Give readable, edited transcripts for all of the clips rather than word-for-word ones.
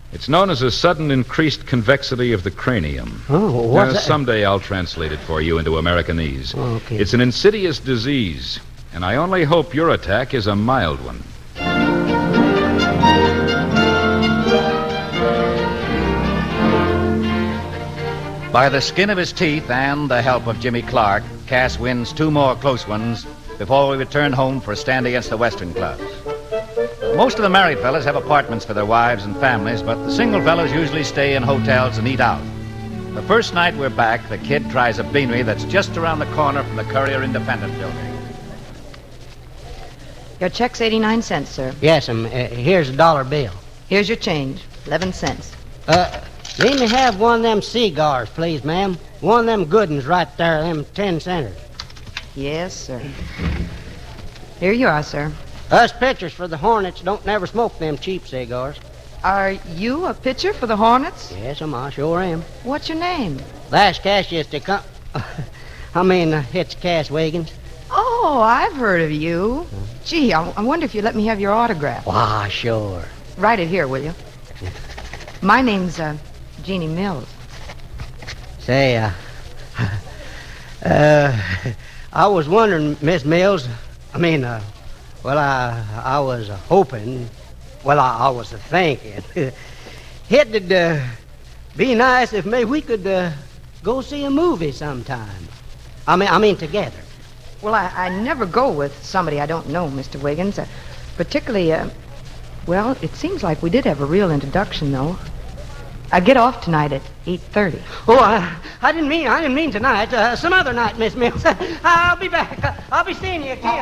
It's known as a sudden increased convexity of the cranium. Oh, what's that? Someday I'll translate it for you into Americanese. Oh, okay. It's an insidious disease, and I only hope your attack is a mild one. By the skin of his teeth and the help of Jimmy Clark, Cass wins 2 more close ones before we return home for a stand against the Western clubs. Most of the married fellas have apartments for their wives and families, but the single fellas usually stay in hotels and eat out. The first night we're back, the kid tries a beanery that's just around the corner from the Courier Independent building. Your check's 89 cents, sir. Yes, here's a dollar bill. Here's your change, 11 cents. Let me have one of them cigars, please, ma'am. One of them good ones right there, them 10-centers. Yes, sir. Here you are, sir. Us pitchers for the Hornets don't never smoke them cheap cigars. Are you a pitcher for the Hornets? Yes, I sure am. What's your name? Last Cash is to come... it's Cass Wiggins. Oh, I've heard of you. Gee, I wonder if you'd let me have your autograph. Why, sure. Write it here, will you? My name's, Jeannie Mills. Say, I was wondering, Miss Mills, I was hoping, I was thinking, it'd be nice if maybe we could go see a movie sometime. I mean together. Well, I never go with somebody I don't know, Mr. Wiggins. Particularly, it seems like we did have a real introduction, though. I get off tonight at 8:30. Oh, I didn't mean tonight. Some other night, Miss Mills. I'll be back. I'll be seeing you again.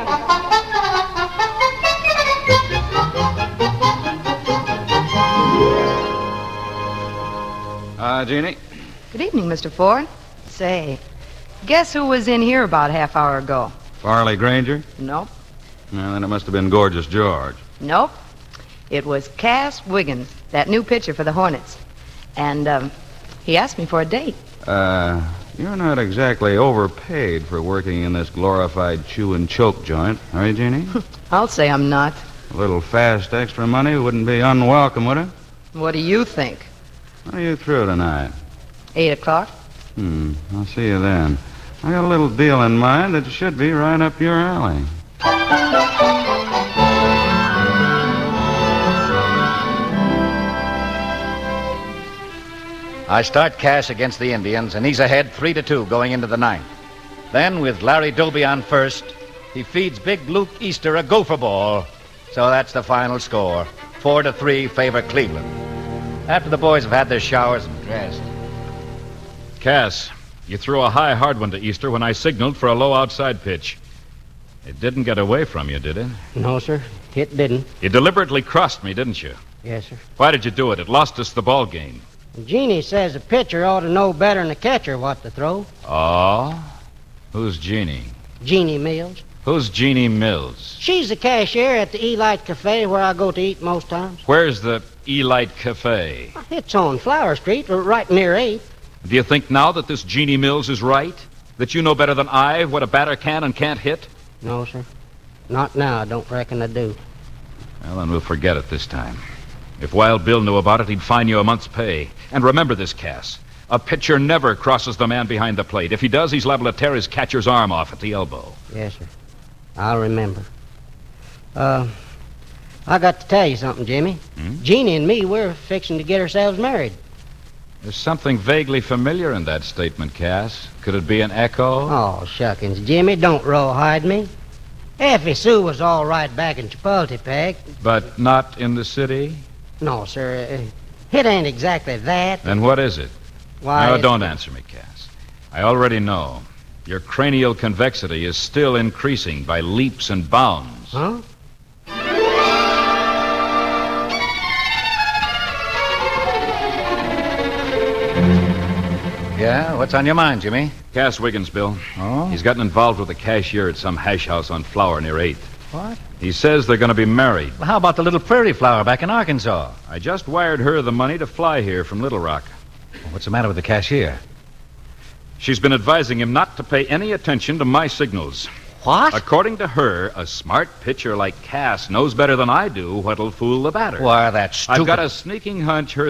Jeannie? Good evening, Mr. Ford. Say, guess who was in here about a half hour ago? Farley Granger? Nope. Well, then it must have been Gorgeous George. Nope. It was Cass Wiggins, that new pitcher for the Hornets. And, he asked me for a date. You're not exactly overpaid for working in this glorified chew and choke joint, are you, Jeannie? I'll say I'm not. A little fast extra money wouldn't be unwelcome, would it? What do you think? When are you through tonight? 8 o'clock? I'll see you then. I got a little deal in mind that should be right up your alley. I start Cass against the Indians, and he's ahead 3-2 going into the 9th. Then, with Larry Doby on first, he feeds Big Luke Easter a gopher ball. So that's the final score. 4-3 favor Cleveland. After the boys have had their showers and dressed. Cass, you threw a high, hard one to Easter when I signaled for a low outside pitch. It didn't get away from you, did it? No, sir. It didn't. You deliberately crossed me, didn't you? Yes, sir. Why did you do it? It lost us the ball game. Jeannie says the pitcher ought to know better than the catcher what to throw. Oh? Who's Jeannie? Jeannie Mills. Who's Jeannie Mills? She's the cashier at the Elite Cafe where I go to eat most times. Where's the Elite Cafe? It's on Flower Street, right near 8th. Do you think now that this Jeannie Mills is right? That you know better than I what a batter can and can't hit? No, sir. Not now, I don't reckon I do. Well, then we'll forget it this time. If Wild Bill knew about it, he'd fine you a month's pay. And remember this, Cass. A pitcher never crosses the man behind the plate. If he does, he's liable to tear his catcher's arm off at the elbow. Yes, sir. I'll remember. I got to tell you something, Jimmy. Jeannie and me, we're fixing to get ourselves married. There's something vaguely familiar in that statement, Cass. Could it be an echo? Oh, shuckins, Jimmy, don't rawhide me. Effie Sue was all right back in Chapultepec. But not in the city? No, sir. It ain't exactly that. Then what is it? Why? No, don't answer me, Cass. I already know. Your cranial convexity is still increasing by leaps and bounds. Huh? Yeah? What's on your mind, Jimmy? Cass Wiggins, Bill. Oh? He's gotten involved with a cashier at some hash house on Flower near 8th. What? He says they're going to be married. Well, how about the little prairie flower back in Arkansas? I just wired her the money to fly here from Little Rock. Well, what's the matter with the cashier? She's been advising him not to pay any attention to my signals. What? According to her, a smart pitcher like Cass knows better than I do what'll fool the batter. Why, that's stupid. I've got a sneaking hunch her